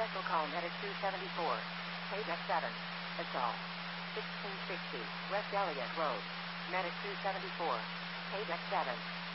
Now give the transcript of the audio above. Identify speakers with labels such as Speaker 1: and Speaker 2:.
Speaker 1: Special call Medic 274. Page F7. Assault. 1660 West Elliott Road. Medic 274. Page F7.